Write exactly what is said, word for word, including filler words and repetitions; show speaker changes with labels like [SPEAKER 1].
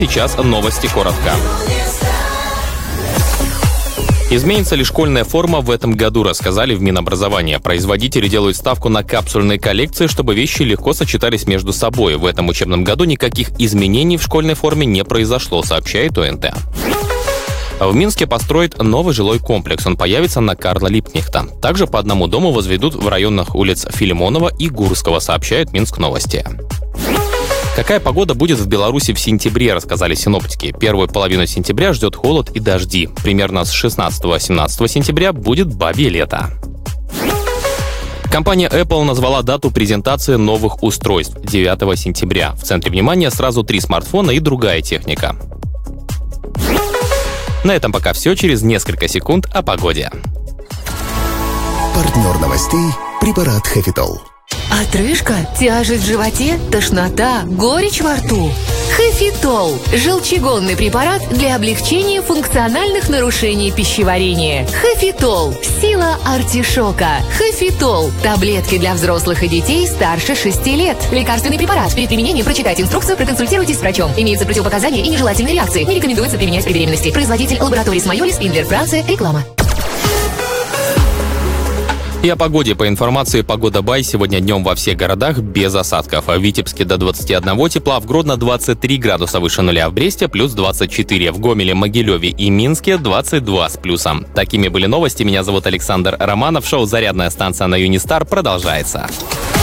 [SPEAKER 1] Сейчас новости коротко. Изменится ли школьная форма в этом году, рассказали в Минобразования. Производители делают ставку на капсульные коллекции, чтобы вещи легко сочетались между собой. В этом учебном году никаких изменений в школьной форме не произошло, сообщает о эн тэ. В Минске построят новый жилой комплекс. Он появится на Карла Липкнехта. Также по одному дому возведут в районах улиц Филимонова и Гурского, сообщает Минск Новости. Какая погода будет в Беларуси в сентябре, рассказали синоптики. Первую половину сентября ждет холод и дожди. Примерно с шестнадцатого-семнадцатого сентября будет бабье лето. Компания Apple назвала дату презентации новых устройств – девятого сентября. В центре внимания сразу три смартфона и другая техника. На этом пока все. Через несколько секунд о погоде.
[SPEAKER 2] Партнер новостей – препарат Хэфитол.
[SPEAKER 3] Отрыжка, тяжесть в животе, тошнота, горечь во рту. Хэфитол – желчегонный препарат для облегчения функциональных нарушений пищеварения. Хэфитол – сила артишока. Хэфитол – таблетки для взрослых и детей старше шести лет. Лекарственный препарат. Перед применением прочитайте инструкцию, проконсультируйтесь с врачом. Имеются противопоказания и нежелательные реакции. Не рекомендуется применять при беременности. Производитель лаборатории Смайолис, Инглер, Франция. Реклама.
[SPEAKER 1] И о погоде. По информации Погода Бай, сегодня днем во всех городах без осадков. В Витебске до двадцати одного тепла, в Гродно двадцать три градуса выше нуля, в Бресте плюс двадцать четыре, в Гомеле, Могилеве и Минске двадцать два с плюсом. Такими были новости. Меня зовут Александр Романов. Шоу «Зарядная станция» на Юнистар продолжается.